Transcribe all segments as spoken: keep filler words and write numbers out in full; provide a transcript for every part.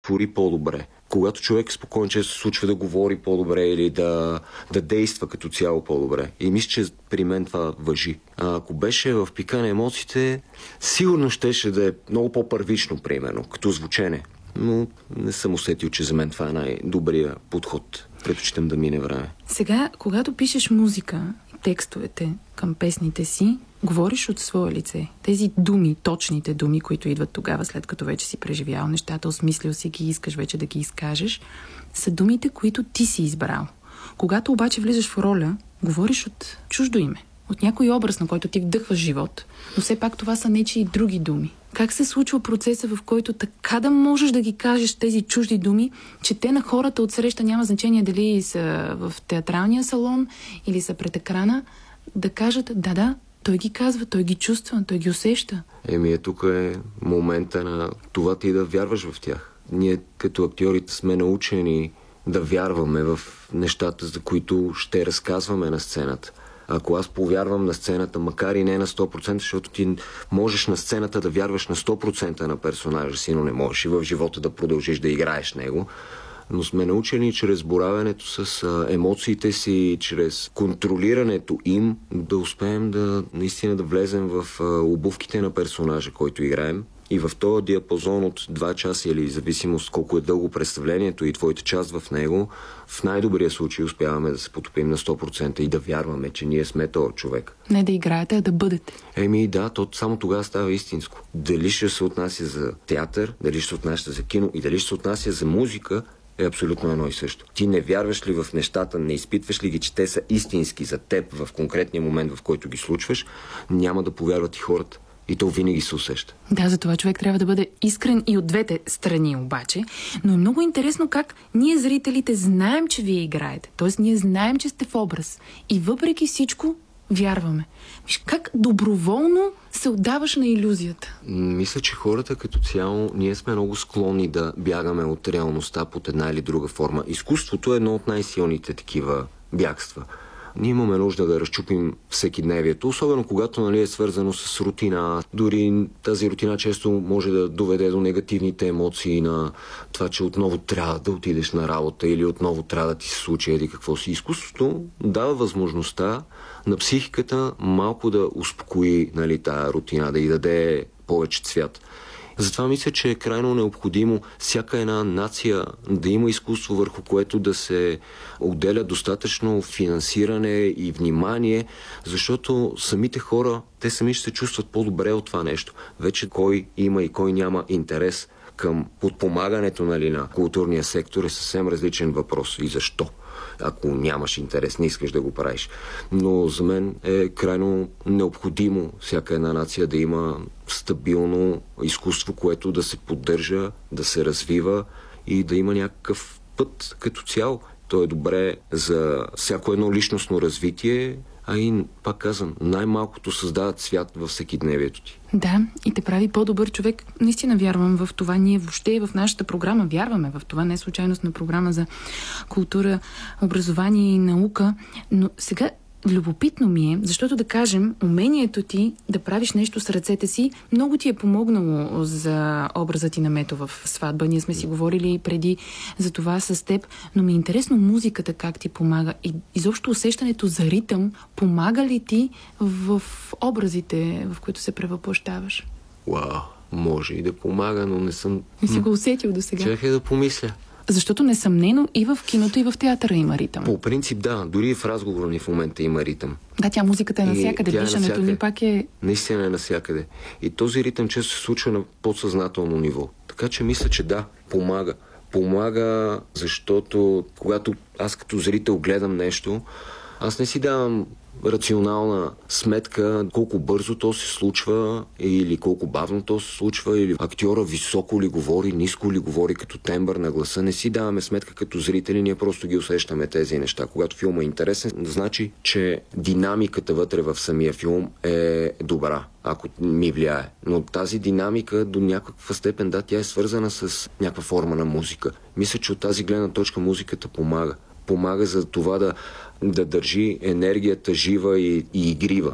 твори по-добре. Когато човек е спокоен, често се случва да говори по-добре или да, да действа като цяло по-добре. И мисля, че при мен това важи. А ако беше в пика на емоциите, сигурно щеше да е много по-първично, примерно, като звучене. Но не съм усетил, че за мен това е най-добрия подход. Предпочитам да мине време. Сега, когато пишеш музика, текстовете към песните си, говориш от свое лице. Тези думи, точните думи, които идват тогава, след като вече си преживял нещата, осмислил си ги, искаш вече да ги изкажеш, са думите, които ти си избрал. Когато обаче влизаш в роля, говориш от чуждо име, от някой образ, на който ти вдъхваш живот, но все пак това са нечии други думи. Как се случва процеса, в който така да можеш да ги кажеш тези чужди думи, че те на хората отсреща, няма значение дали са в театралния салон или са пред екрана, да кажат да-да, той ги казва, той ги чувства, той ги усеща. Еми, е, тук е момента на това ти да вярваш в тях. Ние като актьорите сме научени да вярваме в нещата, за които ще разказваме на сцената. Ако аз повярвам на сцената, макар и не на сто процента, защото ти можеш на сцената да вярваш на сто процента на персонажа си, но не можеш и в живота да продължиш да играеш него. Но сме научени чрез боравенето с а, емоциите си, чрез контролирането им, да успеем да наистина да влезем в а, обувките на персонажа, който играем. И в този диапазон от два часа или зависимост колко е дълго представлението и твоята част в него, в най-добрия случай успяваме да се потопим на сто процента и да вярваме, че ние сме този човек. Не да играете, а да бъдете. Еми да, то само тогава става истинско. Дали ще се отнася за театър, дали ще се отнася за кино и дали ще се отнася за музика, е абсолютно едно и също. Ти не вярваш ли в нещата, не изпитваш ли ги, че те са истински за теб в конкретния момент, в който ги случваш, няма да повярват и хората. И то винаги се усеща. Да, за това човек трябва да бъде искрен и от двете страни обаче. Но е много интересно как ние, зрителите, знаем, че вие играете. Тоест, ние знаем, че сте в образ. И въпреки всичко вярваме. Виж, как доброволно се отдаваш на илюзията? Мисля, че хората като цяло, ние сме много склонни да бягаме от реалността под една или друга форма. Изкуството е едно от най-силните такива бягства. Ние имаме нужда да разчупим всекидневието, особено когато, нали, е свързано с рутина. Дори тази рутина често може да доведе до негативните емоции на това, че отново трябва да отидеш на работа или отново трябва да ти се случи еди какво си. Изкуството дава възможността на психиката малко да успокои, нали, тая рутина, да й даде повече цвят. Затова мисля, че е крайно необходимо всяка една нация да има изкуство, върху което да се отделя достатъчно финансиране и внимание, защото самите хора, те сами ще се чувстват по-добре от това нещо. Вече кой има и кой няма интерес към подпомагането, нали, на културния сектор е съвсем различен въпрос. И защо? Ако нямаш интерес, не искаш да го правиш. Но за мен е крайно необходимо всяка една нация да има стабилно изкуство, което да се поддържа, да се развива и да има някакъв път като цяло. То е добре за всяко едно личностно развитие, а и, пак казвам, най-малкото създават свят във всекидневието ти. Да, и те прави по-добър човек. Наистина вярвам в това. Ние въобще в нашата програма вярваме в това. Не е случайност на програма за култура, образование и наука. Но сега любопитно ми е, защото да кажем, умението ти да правиш нещо с ръцете си много ти е помогнало за образа ти на Мето в Сватба. Ние сме си говорили преди за това с теб, но ми е интересно музиката как ти помага и изобщо усещането за ритъм помага ли ти в образите, в които се превъплъщаваш? Вау, може и да помага, но не съм... Не си го усетил до сега? Чакай да помисля. Защото несъмнено и в киното, и в театъра има ритъм. По принцип да, дори и в разговора ни в момента има ритъм. Да, тя музиката е навсякъде, дишането ни пак е... Наистина е навсякъде. И този ритъм често се случва на подсъзнателно ниво. Така че мисля, че да, помага. Помага, защото когато аз като зрител гледам нещо, аз не си давам рационална сметка колко бързо то се случва или колко бавно то се случва, или актьора високо ли говори, ниско ли говори като тембър на гласа. Не си даваме сметка като зрители, ние просто ги усещаме тези неща. Когато филмът е интересен, значи, че динамиката вътре в самия филм е добра, ако ми влияе. Но тази динамика до някаква степен, да, тя е свързана с някаква форма на музика. Мисля, че от тази гледна точка музиката помага. Помага за това да да държи енергията жива и, и игрива.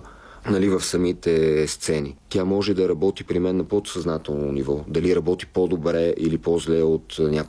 нали, в самите сцени. Тя може да работи при мен на подсъзнателно ниво. Дали работи по-добре или по-зле от някои